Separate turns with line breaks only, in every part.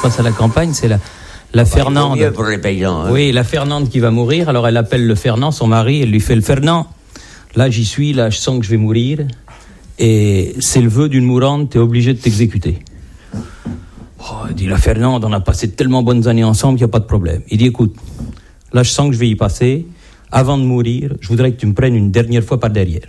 passe à la campagne, c'est la Fernande.
Mieux pour les paysans. Hein.
Oui, la Fernande qui va mourir. Alors elle appelle le Fernand, son mari, elle lui fait le Fernand. Là, j'y suis, là, je sens que je vais mourir. Et c'est le vœu d'une mourante, t'es obligé de t'exécuter. Oh, il dit, la Fernande, on a passé de tellement bonnes années ensemble qu'il n'y a pas de problème. Il dit, écoute, là, je sens que je vais y passer. Avant de mourir, je voudrais que tu me prennes une dernière fois par derrière.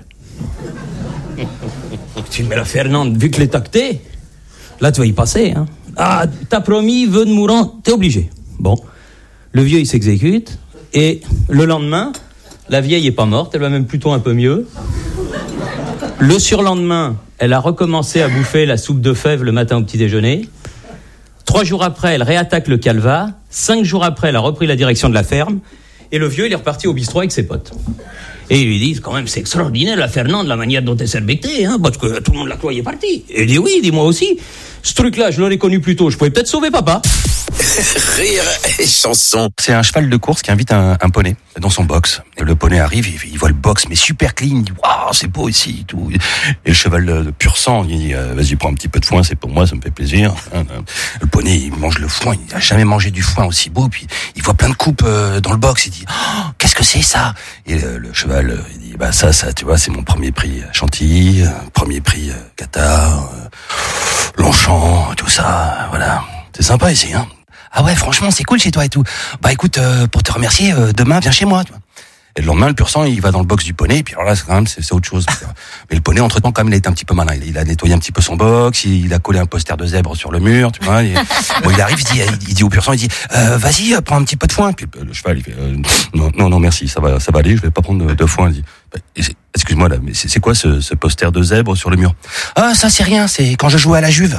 Tu dis, mais la Fernande, vu que l'est tacté, là, tu vas y passer, hein. Ah, t'as promis, vœu de mourant, t'es obligé. Bon, le vieux, il s'exécute, et le lendemain, la vieille est pas morte, elle va même plutôt un peu mieux. Le surlendemain, elle a recommencé à bouffer la soupe de fèves le matin au petit déjeuner. 3 jours après, elle réattaque le calva. 5 jours après, elle a repris la direction de la ferme. Et le vieux, il est reparti au bistrot avec ses potes. Et ils lui disent, quand même, c'est extraordinaire, la Fernande, la manière dont elle s'est bectée, hein, parce que tout le monde la croyait partie. Et il dit, oui, dis-moi aussi. Ce truc-là, je l'aurais connu plus tôt, je pouvais peut-être sauver papa.
Rire et chanson.
C'est un cheval de course qui invite un poney dans son box. Et le poney arrive, il voit le box, mais super clean. Il dit, waouh, c'est beau ici, et tout. Et le cheval de pur sang, il dit, vas-y, prends un petit peu de foin, c'est pour moi, ça me fait plaisir. Le poney, il mange le foin, il n'a jamais mangé du foin aussi beau. Puis il voit plein de coupes dans le box. Il dit, oh, qu'est-ce que c'est ça? Et le cheval, il dit, bah ça, tu vois, c'est mon premier prix Chantilly, premier prix Qatar, Longchamp, tout ça, voilà. C'est sympa ici, hein. Ah ouais, franchement, c'est cool chez toi et tout. Bah écoute, pour te remercier, demain, viens chez moi. Tu vois. Et le lendemain, le pur sang, il va dans le box du poney. Et puis alors là, c'est autre chose. Mais le poney, entre-temps, quand même, il a été un petit peu malin. Il a nettoyé un petit peu son box. Il a collé un poster de zèbre sur le mur. Tu vois. Bon, il arrive, il dit au pur sang, il dit, vas-y, prends un petit peu de foin. Puis le cheval, il fait, non, merci, ça va aller. Je vais pas prendre de foin. Il dit, excuse-moi là, mais c'est quoi ce poster de zèbre sur le mur? Ah, ça c'est rien. C'est quand je jouais à la Juve.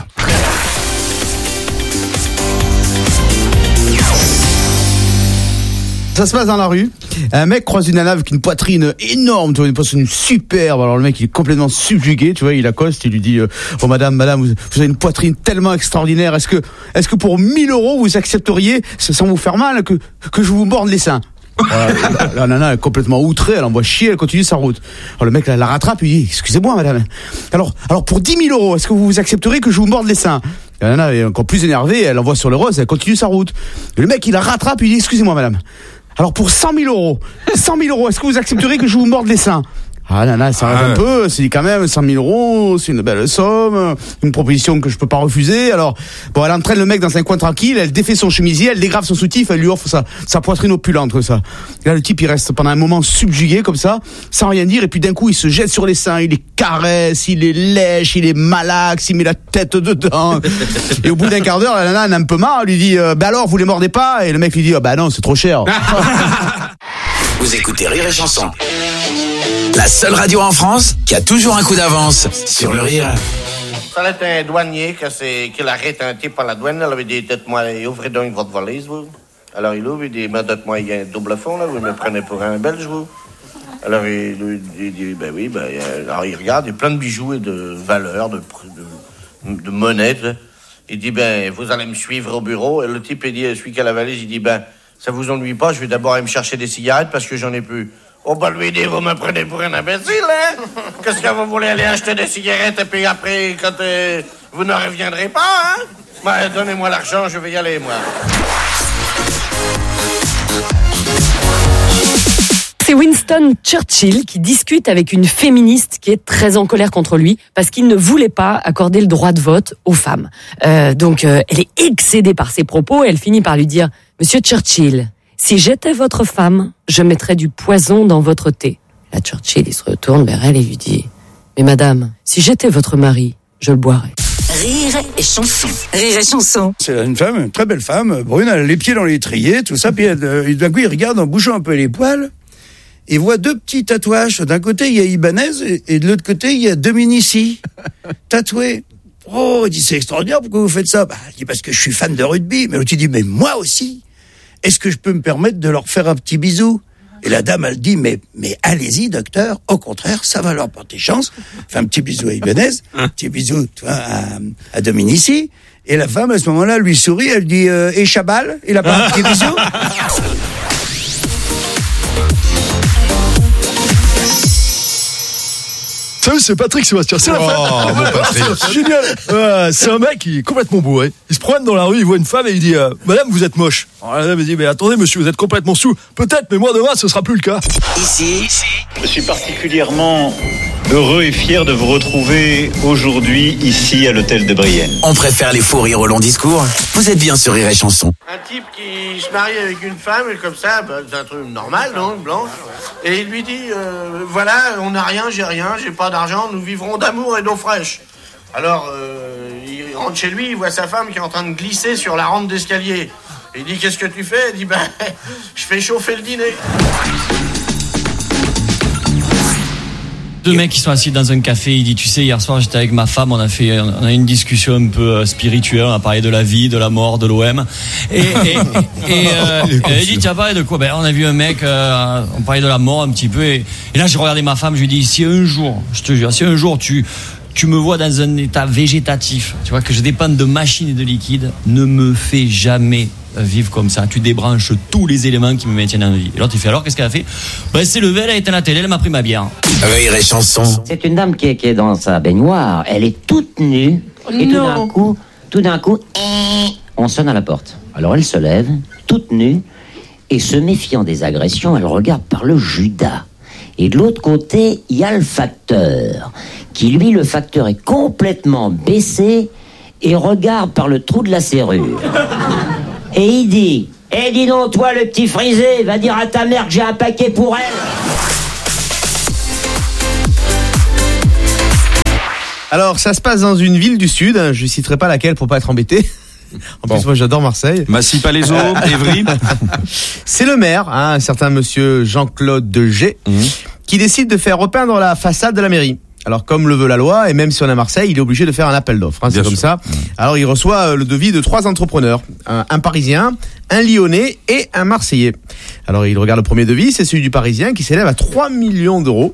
Ça se passe dans la rue. Un mec croise une nana avec une poitrine énorme, tu vois, une poitrine superbe. Alors le mec, il est complètement subjugué, tu vois, il accoste, il lui dit, oh madame, vous avez une poitrine tellement extraordinaire. Est-ce que pour 1000 € vous accepteriez, sans vous faire mal, que je vous morde les seins? La nana est complètement outrée, elle envoie chier, elle continue sa route. Alors le mec la rattrape, il dit, excusez-moi madame. Alors pour 10 000 €, est-ce que vous accepteriez que je vous morde les seins? La nana est encore plus énervée, elle envoie sur le rose, elle continue sa route. Et le mec, il la rattrape, il dit, excusez-moi madame. Alors pour 100 000 €, est-ce que vous accepteriez que je vous morde les seins? Ah nana, ça s'arrête un peu, c'est dit quand même 100 000 €, c'est une belle somme, une proposition que je peux pas refuser. Alors bon, elle entraîne le mec dans un coin tranquille, elle défait son chemisier, elle dégrave son soutif, elle lui offre sa poitrine opulente comme ça. Et là le type il reste pendant un moment subjugué comme ça, sans rien dire, et puis d'un coup il se jette sur les seins, il les caresse, il les lèche, il les malaxe, il met la tête dedans. Et au bout d'un quart d'heure, la nana elle a un peu marre, elle lui dit bah alors vous les mordez pas? Et le mec lui dit bah non, c'est trop cher.
Vous écoutez Rire et chanson. La seule radio en France qui a toujours un coup d'avance sur le rire.
Ça là, un douanier qu'il arrête un type à la douane. Il avait dit, dites-moi, ouvrez donc votre valise, vous. Alors il ouvre, il dit, dites-moi, il y a un double fond, là, vous me prenez pour un Belge, vous. Alors il dit, ben oui, alors il regarde, il y a plein de bijoux et de valeurs, de monnaie. Il dit, ben, vous allez me suivre au bureau. Et le type, il dit, celui qui a la valise, il dit, ben, ça vous ennuie pas, je vais d'abord aller me chercher des cigarettes parce que j'en ai plus. Oh, bah, lui dit, vous me prenez pour un imbécile, hein? Qu'est-ce que vous voulez aller acheter des cigarettes et puis après, quand vous ne reviendrez pas, hein? Ben, donnez-moi l'argent, je vais y aller, moi.
C'est Winston Churchill qui discute avec une féministe qui est très en colère contre lui parce qu'il ne voulait pas accorder le droit de vote aux femmes. Donc, elle est excédée par ses propos et elle finit par lui dire « Monsieur Churchill, si j'étais votre femme, je mettrais du poison dans votre thé. » Là, Churchill, il se retourne vers elle et lui dit « Mais madame, si j'étais votre mari, je le boirais. »
Rire et chanson. Rire et chanson.
C'est une femme, une très belle femme, brune, elle a les pieds dans l'étrier, tout ça, puis d'un coup, il regarde en bouchant un peu les poils, et voit 2 petits tatouages. D'un côté, il y a Ibanez, et de l'autre côté, il y a Dominici, tatoués. Oh, il dit, c'est extraordinaire, pourquoi vous faites ça? Bah, il dit, parce que je suis fan de rugby. Mais l'autre, il dit, mais moi aussi. Est-ce que je peux me permettre de leur faire un petit bisou? Et la dame, elle dit, mais allez-y, docteur. Au contraire, ça va leur porter chance. Fait un petit bisou à Ibanez, un petit bisou, tu vois, à Dominici. Et la femme, à ce moment-là, lui sourit, elle dit, et Chabal? Il a pas un petit bisou?
Salut, c'est Patrick Sébastien. C'est la fête.
Oh, mon Patrick.
C'est génial. C'est un mec qui est complètement bourré. Il se promène dans la rue, il voit une femme et il dit Madame, vous êtes moche. Alors la dame dit mais attendez monsieur, vous êtes complètement sous. Peut-être, mais moi demain ce sera plus le cas.
Ici,
Je suis particulièrement heureux et fier de vous retrouver aujourd'hui ici à l'hôtel de Brienne.
on préfère les faux rires au long discours. Vous êtes bien sur Rire et Chanson.
Un type qui se marie avec une femme, et comme ça, c'est un truc normal, non, blanche. Et il lui dit, voilà, on n'a rien, j'ai pas d'argent, nous vivrons d'amour et d'eau fraîche. Alors, il rentre chez lui, il voit sa femme qui est en train de glisser sur la rampe d'escalier. Il dit, qu'est-ce que tu fais? Il dit, je fais chauffer le dîner.
Deux mecs qui sont assis dans un café, il dit tu sais hier soir j'étais avec ma femme, on a une discussion un peu spirituelle, on a parlé de la vie, de la mort, de l'OM et il dit tu as parlé de quoi? Ben on a vu un mec, on parlait de la mort un petit peu et là j'ai regardé ma femme, je lui ai dit si un jour, je te jure, si un jour tu me vois dans un état végétatif, tu vois que je dépende de machines et de liquide, ne me fais jamais vivre comme ça. Tu débranches tous les éléments qui me maintiennent en vie. Et l'autre il fait alors qu'est-ce qu'elle a fait? Ben elle s'est levée, elle a éteint la télé, elle m'a pris ma bière.
Rire et Chanson.
C'est une dame qui est dans sa baignoire, elle est toute nue et tout d'un coup, on sonne à la porte. Alors elle se lève, toute nue, et se méfiant des agressions, elle regarde par le Judas. Et de l'autre côté, il y a le facteur, qui lui, le facteur est complètement baissé et regarde par le trou de la serrure. Et il dit, dis donc toi le petit frisé, va dire à ta mère que j'ai un paquet pour elle.
Alors, ça se passe dans une ville du Sud, je ne citerai pas laquelle pour pas être embêté. En plus, moi, j'adore Marseille.
Massy-Palaiseau, Évry.
C'est le maire, un certain monsieur Jean-Claude Degé, qui décide de faire repeindre la façade de la mairie. Alors, comme le veut la loi, et même si on est à Marseille, il est obligé de faire un appel d'offres. C'est comme ça. Alors, il reçoit le devis de 3 entrepreneurs. Un Parisien, un Lyonnais et un Marseillais. Alors, il regarde le premier devis, c'est celui du Parisien qui s'élève à 3 millions d'euros.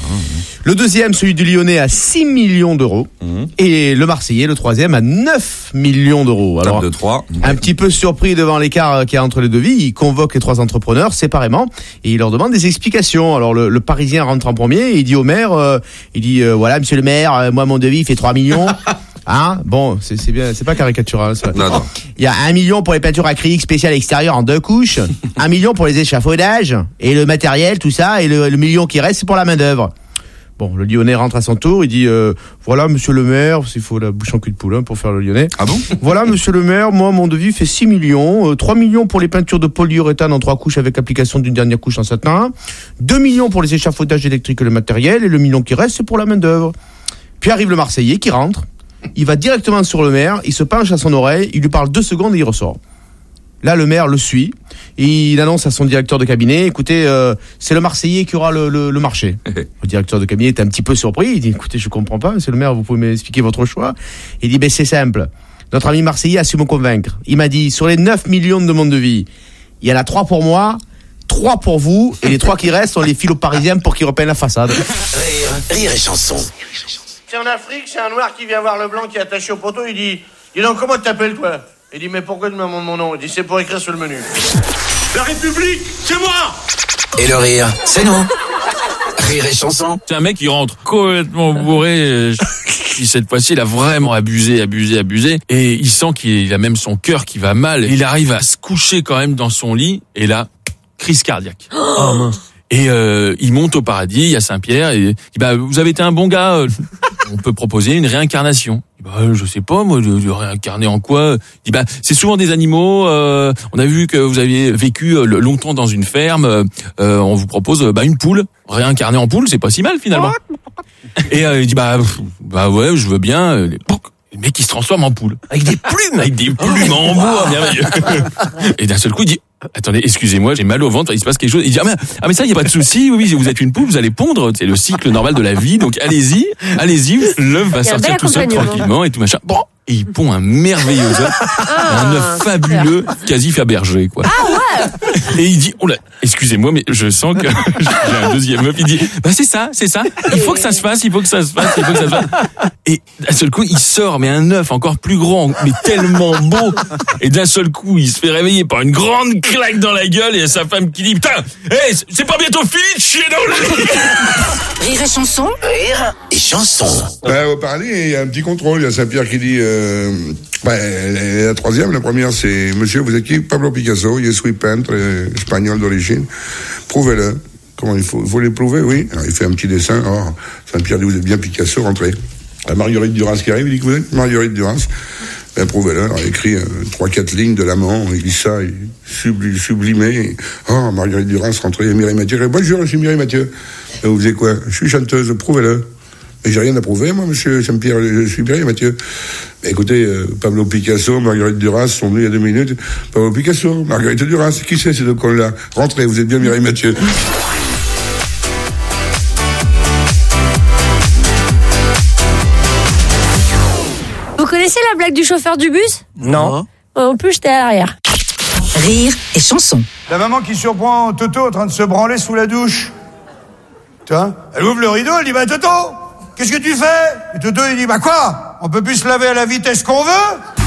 Le deuxième, celui du Lyonnais, à 6 millions d'euros. Et le Marseillais, le troisième, à 9 millions d'euros. Alors,
de 3.
Un petit peu surpris devant l'écart qu'il y a entre les devis, il convoque les 3 entrepreneurs séparément et il leur demande des explications. Alors, le Parisien rentre en premier et il dit au maire, voilà, monsieur le maire, moi, mon devis fait 3 millions. Hein? Bon, c'est bien, c'est pas caricatural, ça.
Non.
Il y a 1 million pour les peintures acryliques spéciales extérieures en 2 couches, 1 million pour les échafaudages et le matériel, tout ça, et le million qui reste, c'est pour la main-d'œuvre. Bon, le Lyonnais rentre à son tour, il dit, voilà, monsieur le maire, il faut la bouche en cul de poule, pour faire le Lyonnais.
Ah bon?
Voilà, monsieur le maire, moi, mon devis fait 6 millions, 3 millions pour les peintures de polyuréthane en 3 couches avec application d'une dernière couche en satin, 2 millions pour les échafaudages électriques et le matériel, et le million qui reste, c'est pour la main-d'œuvre. Puis arrive le Marseillais qui rentre, il va directement sur le maire, il se penche à son oreille, il lui parle 2 secondes et il ressort. Là, le maire le suit, et il annonce à son directeur de cabinet, écoutez, c'est le Marseillais qui aura le marché. Le directeur de cabinet est un petit peu surpris, il dit, écoutez, je comprends pas, monsieur le maire, vous pouvez m'expliquer votre choix? Il dit, c'est simple, notre ami Marseillais a su me convaincre. Il m'a dit, sur les 9 millions de mon devis, il y en a 3 pour moi, 3 pour vous, et les 3 qui restent, on les file aux Parisiens pour qu'ils repeignent la façade.
Rire et Chanson.
C'est en Afrique, c'est un noir qui vient voir le blanc qui est attaché au poteau, il dit, dis donc, comment tu t'appelles, toi? Il dit, mais pourquoi tu me demandes mon nom? Il dit, c'est pour écrire sur le menu. La République, c'est moi!
Et le rire, c'est nous. Rire et Chanson.
C'est un mec qui rentre complètement bourré. Cette fois-ci, il a vraiment abusé. Et il sent qu'il a même son cœur qui va mal. Il arrive à se coucher quand même dans son lit. Et là, crise cardiaque. Oh mince. Et il monte au paradis, il y a Saint-Pierre. Et il dit, vous avez été un bon gars. On peut proposer une réincarnation. Je sais pas, moi, de réincarner en quoi? Il dit, c'est souvent des animaux. On a vu que vous aviez vécu longtemps dans une ferme. On vous propose une poule. Réincarner en poule, c'est pas si mal finalement. Et il dit, ouais, je veux bien. Le mec, il se transforme en poule. Avec des plumes en bois, merveilleux. Et d'un seul coup, il dit, attendez, excusez-moi, j'ai mal au ventre, il se passe quelque chose. Il dit, mais ça, il n'y a pas de souci, oui, vous êtes une poule, vous allez pondre, c'est le cycle normal de la vie, donc allez-y, l'œuf va sortir tout seul tranquillement et tout machin. Bon, et il pond un merveilleux œuf, un œuf fabuleux, quasi Fabergé, quoi.
Ah
Et il dit, oh là, excusez-moi, mais je sens que j'ai un deuxième œuf. Il dit, bah c'est ça. Il faut que ça se fasse. Et d'un seul coup, il sort, mais un œuf encore plus grand, mais tellement beau. Et d'un seul coup, il se fait réveiller par une grande claque dans la gueule et sa femme qui dit, putain, c'est pas bientôt fini de chier dans le lit.
Rire et chanson.
Rire et chanson.
Au parler, il y a un petit contrôle. Il y a Saint-Pierre qui dit, la troisième, la première, c'est, monsieur, vous êtes qui? Pablo Picasso, je suis peintre espagnol d'origine. Prouvez-le. Comment il faut les prouver, oui. Alors, il fait un petit dessin. Oh, Saint-Pierre dit, vous êtes bien Picasso, rentrez. Marguerite Duras qui arrive, il dit que vous êtes Marguerite Duras. Ben, prouvez-le. Alors, il écrit 3-4 lignes de l'amant, il lit ça, il sublimé. Oh, Marguerite Duras, rentrez, Mireille Mathieu. Bonjour, je suis Mireille Mathieu. Et vous faisiez quoi? Je suis chanteuse, prouvez-le. Mais j'ai rien à prouver, moi, monsieur Saint-Pierre, je suis Mireille Mathieu. Mais écoutez, Pablo Picasso, Marguerite Duras sont venus il y a 2 minutes. Pablo Picasso, Marguerite Duras, qui c'est ces deux cons-là? Rentrez, vous êtes bien Mireille Mathieu.
Vous connaissez la blague du chauffeur du bus?
Non.
En plus, j'étais à l'arrière.
Rire et chanson.
La maman qui surprend Toto en train de se branler sous la douche. Elle ouvre le rideau, elle dit, bah Toto, qu'est-ce que tu fais? Et Toto, il dit, bah quoi? On peut plus se laver à la vitesse qu'on veut?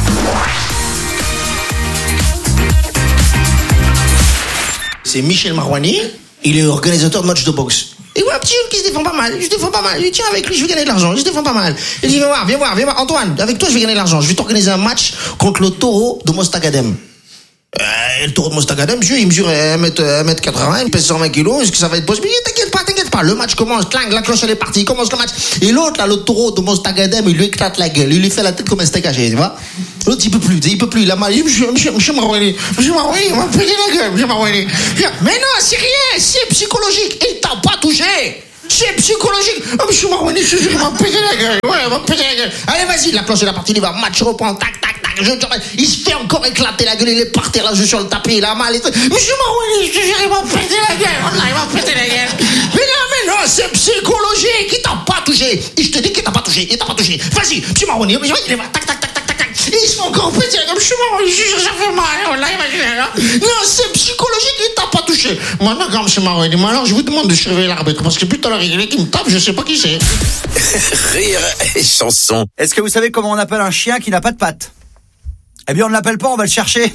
C'est Michel Marouani, il est organisateur de matchs de boxe. Et voilà un petit jeune qui se défend pas mal, il dit, tiens, avec lui, je vais gagner de l'argent, il se défend pas mal. Il dit, viens voir, Antoine, avec toi, je vais gagner de l'argent, je vais t'organiser un match contre le taureau de Mostaganem. Le taureau de Mostaganem, monsieur, il mesure 1m80, il pèse 120 kilos, est-ce que ça va être possible? T'inquiète pas, le match commence, clang, la cloche elle est partie, il commence le match. Et l'autre, là, le taureau de Mostaganem, il lui éclate la gueule, il lui fait la tête comme un steak haché, tu vois? L'autre, il peut plus, il a mal, monsieur Marouani, il m'a pété la gueule, monsieur Marouani. Mais non, c'est rien, c'est psychologique, il t'a pas touché. C'est psychologique. Monsieur Marouani, il m'a pété la gueule. Ouais, il m'a pété la gueule. Allez, vas-y, la cloche est partie, il va, match reprend, tac. Il se fait encore éclater la gueule, il est par terre là, sur le tapis, il a mal et tout. Monsieur Marouani, il m'a pété la gueule. Mais non, c'est psychologique, il t'a pas touché. Et je te dis qu'il t'a pas touché, Vas-y, monsieur Marouani, il va, tac. Il se fait encore péter la gueule. Monsieur Marouani, ça fait mal, non, c'est psychologique, il t'a pas touché. Maintenant, quand monsieur Marouani, alors je vous demande de surveiller l'arbitre, parce que putain, il est qui me tape, je sais pas qui c'est.
Rire et chanson.
Est-ce que vous savez comment on appelle un chien qui n'a pas de pattes? Eh bien, on ne l'appelle pas, on va le chercher.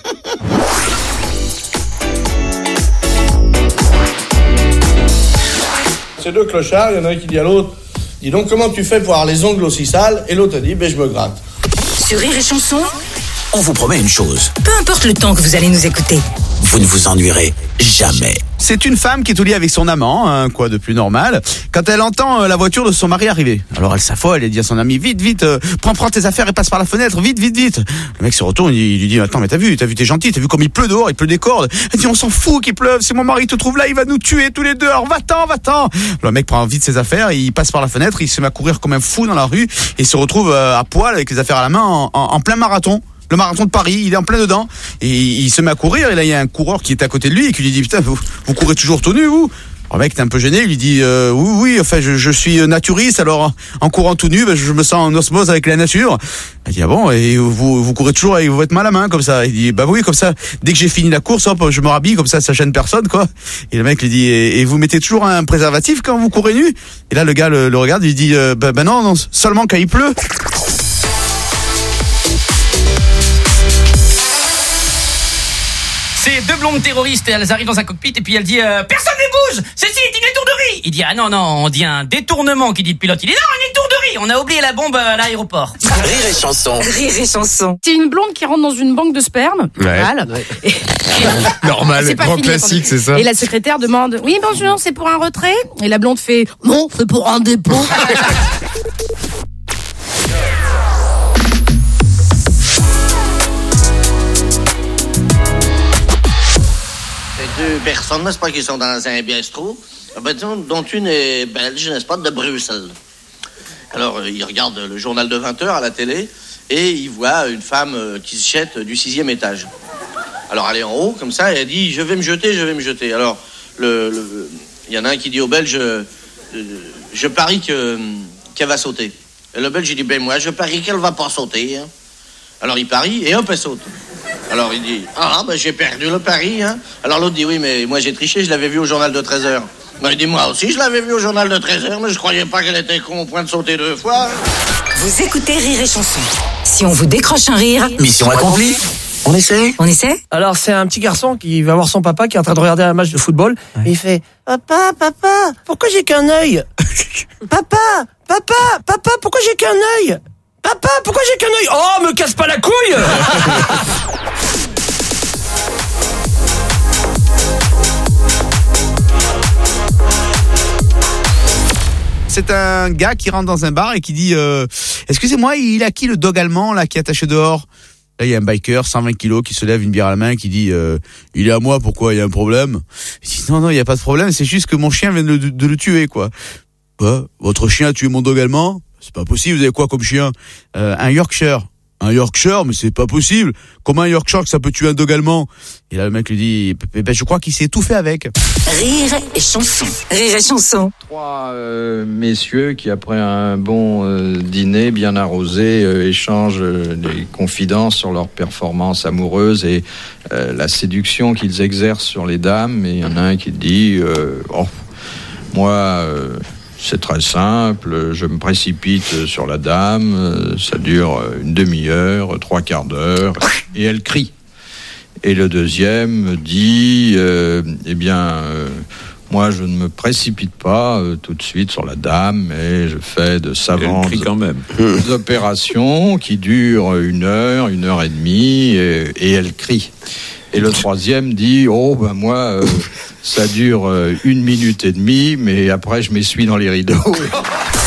Ces deux clochards, il y en a un qui dit à l'autre, dis donc, comment tu fais pour avoir les ongles aussi sales? Et l'autre dit, je me gratte.
Sur Rire et chanson,
On vous promet une chose.
peu importe le temps que vous allez nous écouter.
Vous ne vous ennuierez jamais.
C'est une femme qui est au lit avec son amant, hein, quoi de plus normal, quand elle entend la voiture de son mari arriver. Alors elle s'affole, elle dit à son ami, vite, prends tes affaires et passe par la fenêtre, vite. Le mec se retourne, il lui dit, attends, mais t'as vu, t'es gentil, t'as vu comme il pleut dehors, il pleut des cordes. Elle dit, on s'en fout qu'il pleuve, si mon mari te trouve là, il va nous tuer tous les deux, alors va-t'en. Le mec prend vite ses affaires, il passe par la fenêtre, il se met à courir comme un fou dans la rue, et il se retrouve à poil avec les affaires à la main en plein marathon. Le marathon de Paris, il est en plein dedans, et il se met à courir, et là il y a un coureur qui est à côté de lui, et qui lui dit, putain, vous courez toujours tout nu, vous? Le mec est un peu gêné, il lui dit, oui, enfin je suis naturiste, alors en courant tout nu, je me sens en osmose avec la nature. Il dit, ah bon, et vous courez toujours avec votre main à la main, comme ça? Il dit, bah oui, comme ça, dès que j'ai fini la course, hop, je me rhabille, comme ça gêne personne, quoi. Et le mec lui dit, et vous mettez toujours un préservatif quand vous courez nu? Et là le gars le regarde, il lui dit, bah non, seulement quand il pleut.
C'est deux blondes terroristes, elles arrivent dans un cockpit et puis elle dit personne ne bouge, ceci est une étourderie. Il dit ah non, on dit un détournement, qui dit le pilote. Il dit non, une étourderie, on a oublié la bombe à l'aéroport.
Rire et chanson.
Rire et chanson.
C'est une blonde qui rentre dans une banque de sperme.
Ouais.
Normal.
Normal,
C'est pas
grand
fini,
classique, c'est ça.
Et la secrétaire demande oui bonjour, c'est pour un retrait? Et la blonde fait non, c'est pour un dépôt.
Deux personnes, n'est-ce pas, qui sont dans un bistrot, dont une est belge, n'est-ce pas, de Bruxelles. Alors, il regarde le journal de 20h à la télé et il voit une femme qui se jette du 6e étage. Alors, elle est en haut, comme ça, et elle dit « Je vais me jeter ». Alors, il y en a un qui dit au Belge « Je parie qu'elle va sauter ». Et le Belge, il dit « Ben moi, je parie qu'elle va pas sauter. Hein. » Alors, il parie et hop, elle saute. Alors il dit, j'ai perdu le pari, hein. Alors l'autre dit, oui, mais moi j'ai triché, je l'avais vu au journal de 13h. Il dit, moi aussi je l'avais vu au journal de 13h, mais je croyais pas qu'elle était con au point de sauter 2 fois.
Vous écoutez Rire et Chanson. Si on vous décroche un rire...
Mission accomplie. On essaie.
Alors c'est un petit garçon qui va voir son papa qui est en train de regarder un match de football. Et il fait, papa, pourquoi j'ai qu'un œil? Papa, pourquoi j'ai qu'un œil? Papa, pourquoi j'ai qu'un œil? Oh, me casse pas la couille!
C'est un gars qui rentre dans un bar et qui dit excusez-moi, il a qui le dog allemand là qui est attaché dehors? Là, il y a un biker, 120 kilos, qui se lève, une bière à la main, qui dit il est à moi, pourquoi, il y a un problème? Il dit non, il y a pas de problème, c'est juste que mon chien vient de le tuer, quoi. Quoi? Votre chien a tué mon dog allemand? C'est pas possible, vous avez quoi comme chien? Un Yorkshire. Un Yorkshire, mais c'est pas possible. Comment un Yorkshire que ça peut tuer un dog allemand? Et là, le mec lui dit, je crois qu'il s'est tout fait avec.
Rire et Chanson. Rire et Chanson.
3 messieurs qui, après un bon dîner bien arrosé, échangent des confidences sur leur performance amoureuse et la séduction qu'ils exercent sur les dames. Et il y en a un qui dit moi, c'est très simple, je me précipite sur la dame, ça dure une demi-heure, 3/4 d'heure, et elle crie. Et le deuxième dit, moi je ne me précipite pas tout de suite sur la dame, mais je fais de savantes opérations qui durent 1 heure, 1 heure et demie, et elle crie. Et le troisième dit, moi, ça dure 1 minute et demie, mais après je m'essuie dans les rideaux.